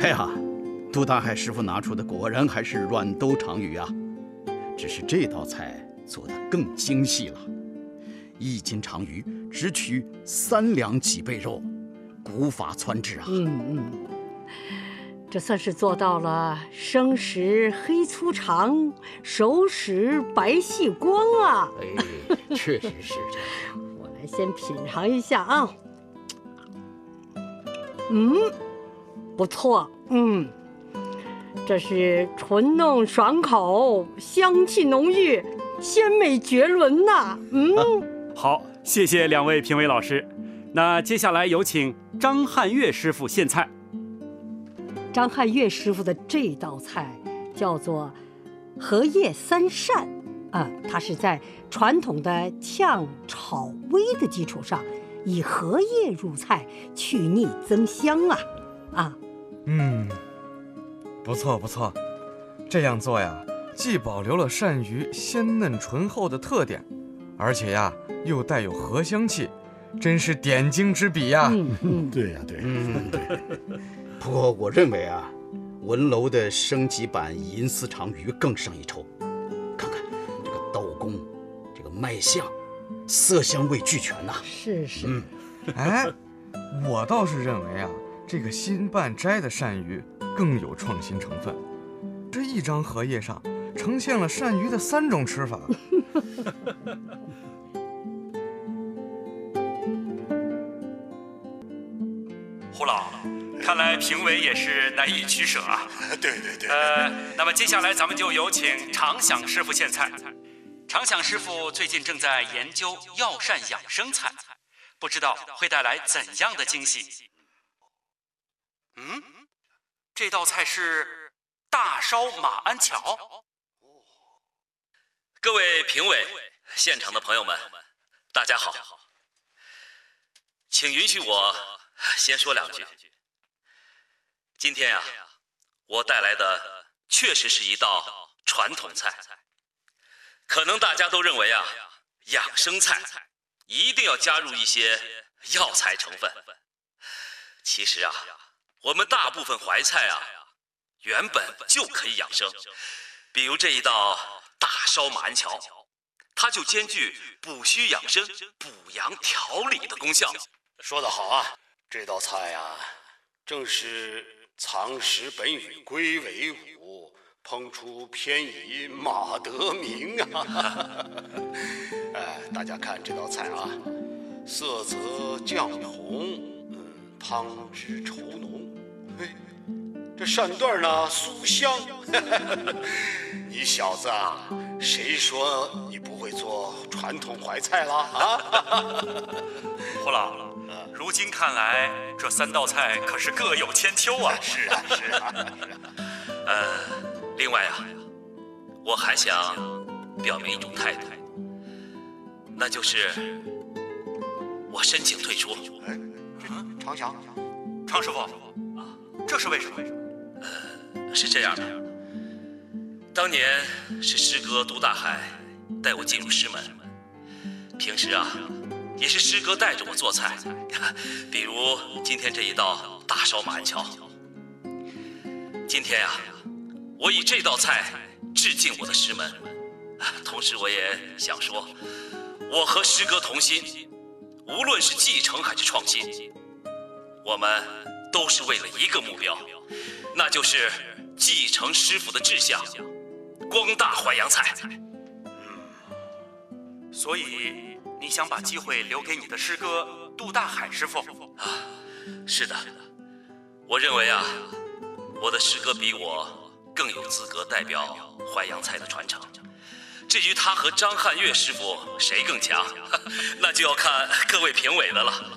来呀，杜大海师傅拿出的果然还是软兜长鱼啊，只是这道菜做得更精细了。1斤长鱼只取3两脊背肉，古法汆制啊。 这算是做到了生食黑粗长，熟食白细光啊！ 确实是这样。 我来先品尝一下啊。不错，这是纯弄爽口，香气浓郁，鲜美绝伦呐！ 好，谢谢2位评委老师。那接下来有请张汉月师傅献菜。 张汉月师傅的这道菜叫做荷叶三扇，它是在传统的炝炒煨的基础上，以荷叶入菜，去腻增香啊。 不错不错，这样做呀，既保留了鳝鱼鲜嫩醇厚的特点，而且呀又带有荷香气，真是点睛之笔呀。 对呀，对。不过我认为啊，文楼的升级版银丝长鱼更胜一筹。看看这个刀工，这个卖相，色香味俱全呐。 是。 我倒是认为啊，这个新办摘的鳝鱼更有创新成分。这一张荷叶上呈现了鳝鱼的3种吃法。 胡老，看来评委也是难以取舍啊。 对。 那么接下来咱们就有请常想师傅献菜。常想师傅最近正在研究药膳养生菜，不知道会带来怎样的惊喜。这道菜是大烧马鞍桥。 各位评委，现场的朋友们，大家好，请允许我先说2句。今天呀，我带来的确实是一道传统菜。可能大家都认为啊，养生菜一定要加入一些药材成分。其实啊，我们大部分淮菜啊，原本就可以养生。比如这一道大烧马鞍桥，它就兼具补虚养生、补阳调理的功效。 说得好啊，这道菜呀，正是藏实本与龟为伍，烹出偏以马得名啊！大家看这道菜啊，色泽酱红，汤汁稠浓，这鳝段呢酥香。你小子啊，谁说你不会做传统淮菜了啊？ 胡老，如今看来，这3道菜可是各有千秋啊！ 是啊。 另外啊，我还想表明一种态度，那就是我申请退出。 常想， 常师傅，这是为什么？ 是这样的，当年是师哥杜大海带我进入师门，平时啊，也是师哥带着我做菜，比如今天这一道大烧马鞍桥。今天呀，我以这道菜致敬我的师门，同时我也想说，我和师哥同心，无论是继承还是创新，我们都是为了一个目标，那就是继承师傅的志向，光大淮扬菜。 所以你想把机会留给你的师哥杜大海师傅啊？是的，我认为啊，我的师哥比我更有资格代表淮扬菜的传承。至于他和张汉月师傅谁更强，那就要看各位评委的了。